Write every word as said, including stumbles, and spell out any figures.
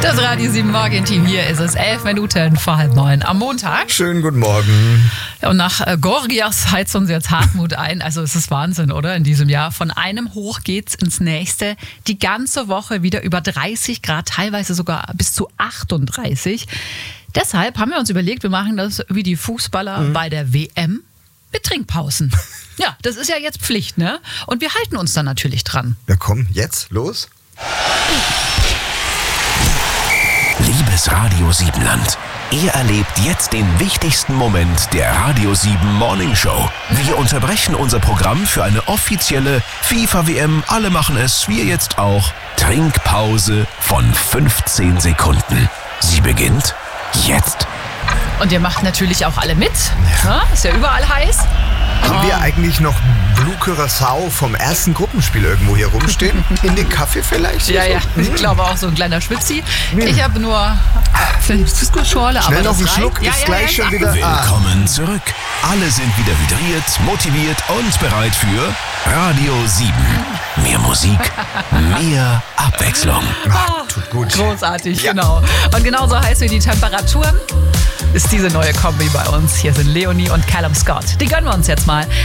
Das Radio sieben Morgenteam, hier ist es elf Minuten vor halb neun am Montag. Schönen guten Morgen. Und nach äh, Gorgias heizt uns jetzt Hartmut ein. Also es ist Wahnsinn, oder? In diesem Jahr. Von einem Hoch geht's ins nächste. Die ganze Woche wieder über dreißig Grad, teilweise sogar bis zu achtunddreißig. Deshalb haben wir uns überlegt, wir machen das wie die Fußballer mhm. bei der W M mit Trinkpausen. Ja, das ist ja jetzt Pflicht, ne? Und wir halten uns dann natürlich dran. Ja komm, jetzt, los. Liebes Radio Siebenland, ihr erlebt jetzt den wichtigsten Moment der Radio sieben Morning Show. Wir unterbrechen unser Programm für eine offizielle FIFA-W M, alle machen es, wir jetzt auch, Trinkpause von fünfzehn Sekunden. Sie beginnt jetzt. Und ihr macht natürlich auch alle mit. Ja. Ist ja überall heiß. Haben wir eigentlich noch Blue Curacao vom ersten Gruppenspiel irgendwo hier rumstehen? In den Kaffee vielleicht? Ja, ja, ich glaube auch so ein kleiner Schwipsi. Ich habe nur Cisco-Schorle, aber Schnell noch das einen reicht. Schluck, Ja, ist ja, gleich ja, schon ja. wieder... Willkommen zurück. Alle sind wieder hydriert, motiviert und bereit für Radio sieben. Mehr Musik, mehr Abwechslung. Ach, tut gut. Großartig, Ja. genau. Und genauso heiß wie die Temperaturen ist diese neue Kombi bei uns. Hier sind Leonie und Callum Scott. Die gönnen wir uns jetzt mal.